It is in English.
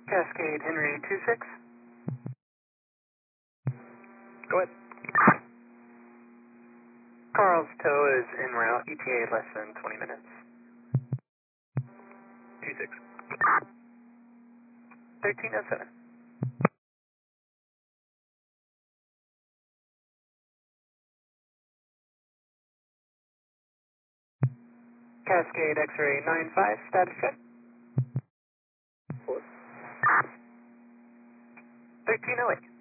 Cascade Henry 26. Go ahead. Carl's tow is en route, ETA less than 20 minutes. 26. 1307. Cascade X-ray 95, status check. 1308.